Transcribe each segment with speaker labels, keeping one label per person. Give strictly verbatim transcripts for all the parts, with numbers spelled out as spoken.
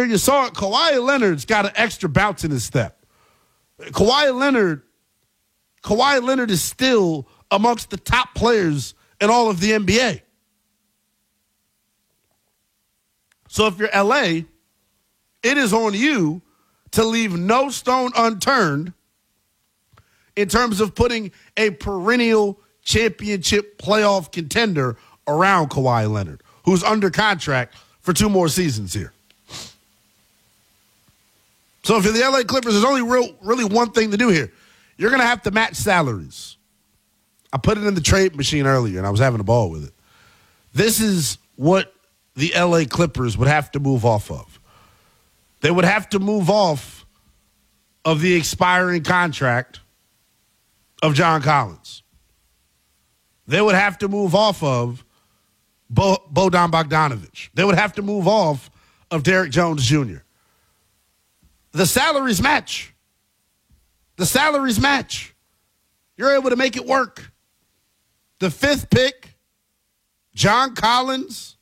Speaker 1: year, you saw it. Kawhi Leonard's got an extra bounce in his step. Kawhi Leonard, Kawhi Leonard is still amongst the top players in all of the N B A. So if you're L A, it is on you to leave no stone unturned in terms of putting a perennial championship playoff contender around Kawhi Leonard, who's under contract for two more seasons here. So if you're the L A Clippers, there's only real, really one thing to do here. You're going to have to match salaries. I put it in the trade machine earlier, and I was having a ball with it. This is what the L A Clippers would have to move off of. They would have to move off of the expiring contract of John Collins. They would have to move off of Bo- Bojan Bogdanovic. They would have to move off of Derrick Jones Junior The salaries match. The salaries match. You're able to make it work. The fifth pick, John Collins,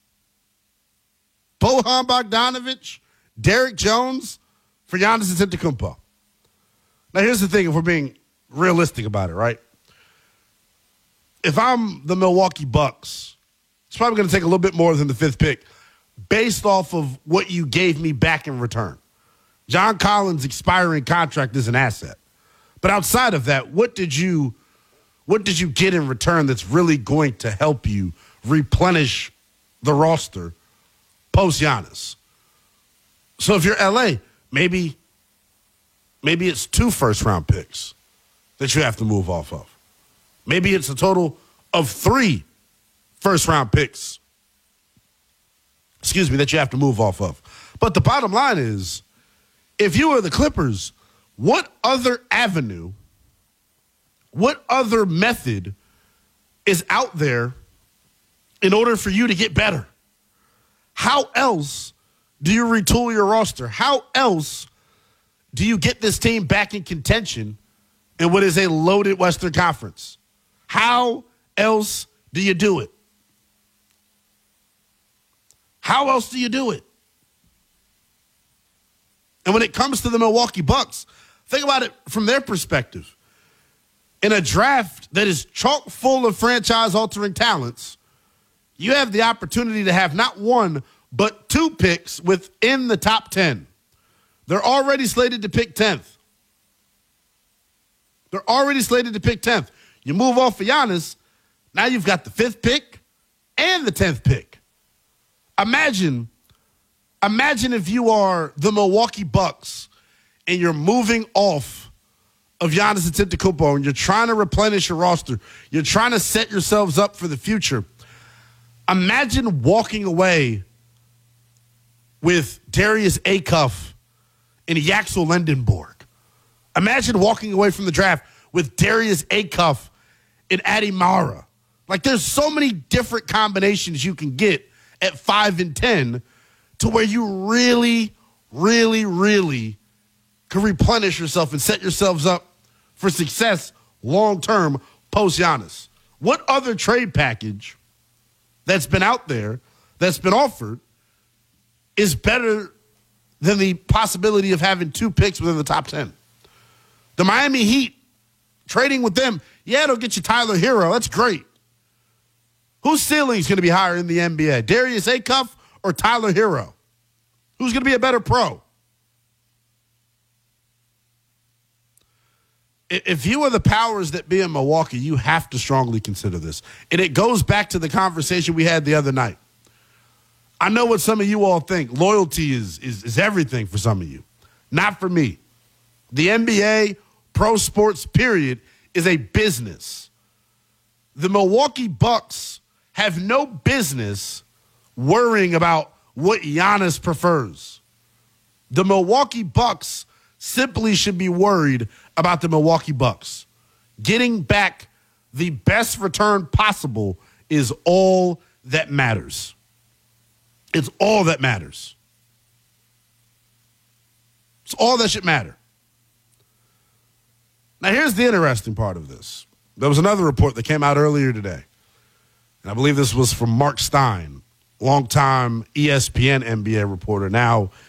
Speaker 1: Bojan Bogdanovic, Derrick Jones for Giannis Antetokounmpo. Now, here's the thing, if we're being realistic about it, right? If I'm the Milwaukee Bucks, it's probably going to take a little bit more than the fifth pick based off of what you gave me back in return. John Collins' expiring contract is an asset. But outside of that, what did you what did you get in return that's really going to help you replenish the roster post Giannis? So if you're L A, maybe maybe it's two first-round picks that you have to move off of. Maybe it's a total of three first-round picks, excuse me, that you have to move off of. But the bottom line is, if you are the Clippers, what other avenue, what other method is out there in order for you to get better? How else do you retool your roster? How else do you get this team back in contention in what is a loaded Western Conference? How else do you do it? How else do you do it? And when it comes to the Milwaukee Bucks, think about it from their perspective. In a draft that is chock full of franchise-altering talents, you have the opportunity to have not one, but two picks within the top ten. They're already slated to pick tenth. They're already slated to pick tenth. You move off of Giannis, now you've got the fifth pick and the tenth pick. Imagine, imagine if you are the Milwaukee Bucks and you're moving off of Giannis Antetokounmpo and you're trying to replenish your roster. You're trying to set yourselves up for the future. Imagine walking away with Darius Acuff and Yaxel Lendenborg. Imagine walking away from the draft with Darius Acuff and Adi Mara. Like, there's so many different combinations you can get at five and ten to where you really, really, really can replenish yourself and set yourselves up for success long-term post-Giannis. What other trade package that's been out there, that's been offered, is better than the possibility of having two picks within the top ten? The Miami Heat, trading with them, yeah, it'll get you Tyler Hero. That's great. Whose ceiling is going to be higher in the N B A? Darius Acuff or Tyler Hero? Who's going to be a better pro? If you are the powers that be in Milwaukee, you have to strongly consider this. And it goes back to the conversation we had the other night. I know what some of you all think. Loyalty is, is, is everything for some of you. Not for me. The N B A, pro sports, period, is a business. The Milwaukee Bucks have no business worrying about what Giannis prefers. The Milwaukee Bucks simply should be worried about the Milwaukee Bucks. Getting back the best return possible is all that matters. It's all that matters. It's all that should matter. Now, here's the interesting part of this. There was another report that came out earlier today, and I believe this was from Mark Stein, longtime E S P N N B A reporter, now